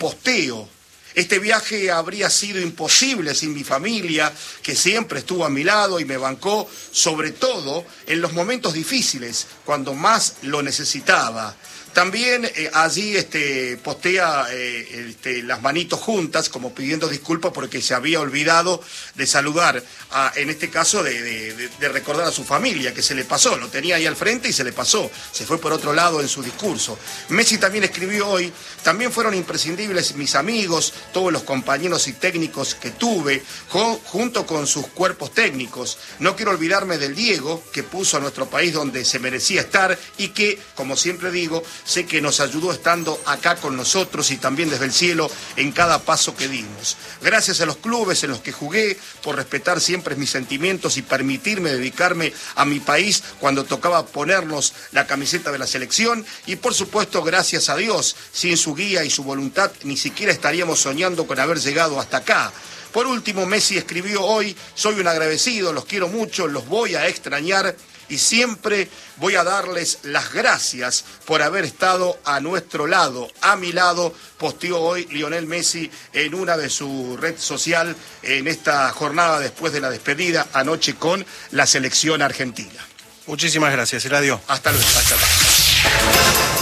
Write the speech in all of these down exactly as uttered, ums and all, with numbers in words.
posteo. Este viaje habría sido imposible sin mi familia, que siempre estuvo a mi lado y me bancó, sobre todo en los momentos difíciles, cuando más lo necesitaba. También eh, allí este, postea eh, este, las manitos juntas, como pidiendo disculpas porque se había olvidado de saludar, a, en este caso de, de, de, de recordar a su familia, que se le pasó, lo tenía ahí al frente y se le pasó, se fue por otro lado en su discurso. Messi también escribió hoy, también fueron imprescindibles mis amigos, todos los compañeros y técnicos que tuve, con, junto con sus cuerpos técnicos. No quiero olvidarme del Diego, que puso a nuestro país donde se merecía estar y que, como siempre digo, sé que nos ayudó estando acá con nosotros y también desde el cielo en cada paso que dimos. Gracias a los clubes en los que jugué por respetar siempre mis sentimientos y permitirme dedicarme a mi país cuando tocaba ponernos la camiseta de la selección. Y por supuesto, gracias a Dios, sin su guía y su voluntad ni siquiera estaríamos soñando con haber llegado hasta acá. Por último, Messi escribió hoy, soy un agradecido, los quiero mucho, los voy a extrañar y siempre voy a darles las gracias por haber estado a nuestro lado, a mi lado, posteó hoy Lionel Messi en una de su red social en esta jornada después de la despedida anoche con la selección argentina. Muchísimas gracias, Eladio. Hasta luego. Hasta luego.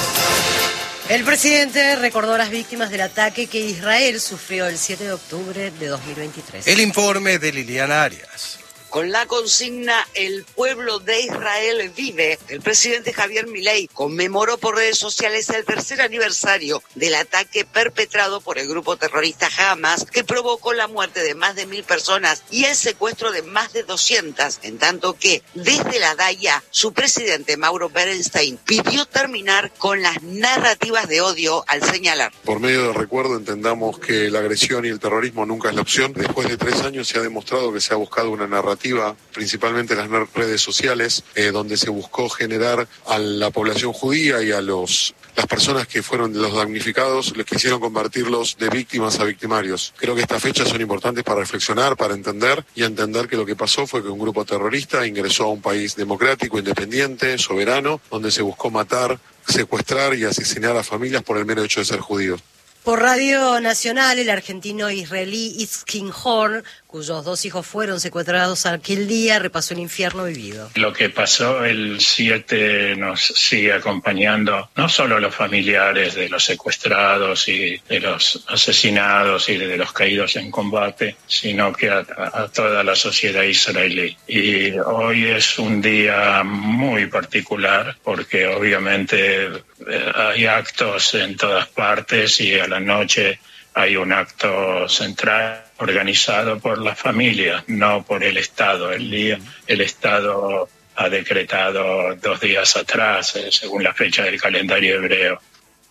El presidente recordó a las víctimas del ataque que Israel sufrió el siete de octubre de dos mil veintitrés. El informe de Liliana Arias. Con la consigna "El pueblo de Israel vive", el presidente Javier Milei conmemoró por redes sociales el tercer aniversario del ataque perpetrado por el grupo terrorista Hamas, que provocó la muerte de más de mil personas y el secuestro de más de doscientas, en tanto que desde la D A I A, su presidente Mauro Berenstein pidió terminar con las narrativas de odio al señalar: por medio del recuerdo entendamos que la agresión y el terrorismo nunca es la opción. Después de tres años se ha demostrado que se ha buscado una narrativa, principalmente en las redes sociales, eh, donde se buscó generar a la población judía y a los las personas que fueron los damnificados, les quisieron convertirlos de víctimas a victimarios. Creo que estas fechas son importantes para reflexionar, para entender y entender que lo que pasó fue que un grupo terrorista ingresó a un país democrático, independiente, soberano, donde se buscó matar, secuestrar y asesinar a familias por el mero hecho de ser judíos. Por Radio Nacional, el argentino israelí Itzkin Horn, cuyos dos hijos fueron secuestrados aquel día, repasó el infierno vivido. Lo que pasó el siete nos sigue acompañando, no solo a los familiares de los secuestrados y de los asesinados y de los caídos en combate, sino que a, a toda la sociedad israelí. Y hoy es un día muy particular porque obviamente hay actos en todas partes y a la noche hay un acto central organizado por la familia, no por el Estado. El día, el Estado ha decretado dos días atrás, eh, según la fecha del calendario hebreo.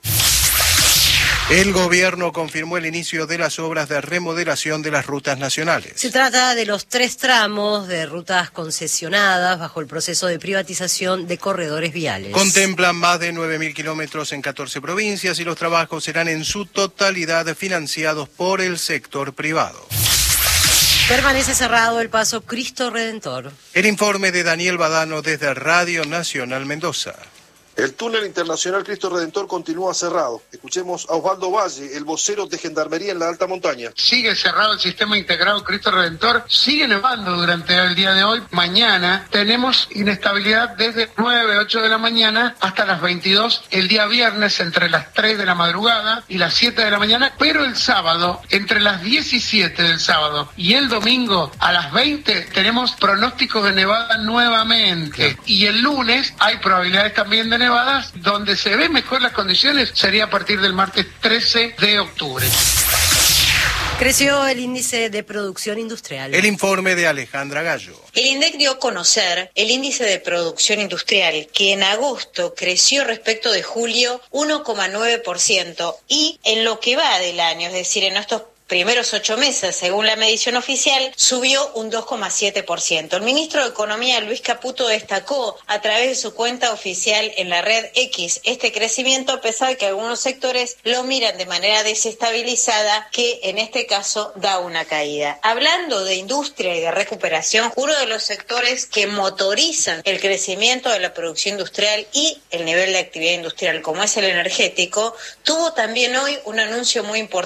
El gobierno confirmó el inicio de las obras de remodelación de las rutas nacionales. Se trata de los tres tramos de rutas concesionadas bajo el proceso de privatización de corredores viales. Contemplan más de nueve mil kilómetros en catorce provincias y los trabajos serán en su totalidad financiados por el sector privado. Permanece cerrado el paso Cristo Redentor. El informe de Daniel Badano desde Radio Nacional Mendoza. El túnel internacional Cristo Redentor continúa cerrado. Escuchemos a Osvaldo Valle, el vocero de Gendarmería en la alta montaña. Sigue cerrado el sistema integrado Cristo Redentor, sigue nevando durante el día de hoy. Mañana tenemos inestabilidad desde nueve, ocho de la mañana hasta las veintidós, el día viernes entre las tres de la madrugada y las siete de la mañana, pero el sábado, entre las diecisiete del sábado y el domingo a las veinte, tenemos pronósticos de nevada nuevamente. Y el lunes hay probabilidades también de nevada. Nevadas, donde se ven mejor las condiciones sería a partir del martes trece de octubre. Creció el índice de producción industrial. El informe de Alejandra Gallo. El INDEC dio a conocer el índice de producción industrial, que en agosto creció respecto de julio uno coma nueve por ciento y en lo que va del año, es decir, en estos primeros ocho meses, según la medición oficial, subió un dos coma siete por ciento. El ministro de Economía, Luis Caputo, destacó a través de su cuenta oficial en la red X este crecimiento, a pesar de que algunos sectores lo miran de manera desestabilizada, que en este caso da una caída. Hablando de industria y de recuperación, uno de los sectores que motorizan el crecimiento de la producción industrial y el nivel de actividad industrial, como es el energético, tuvo también hoy un anuncio muy importante.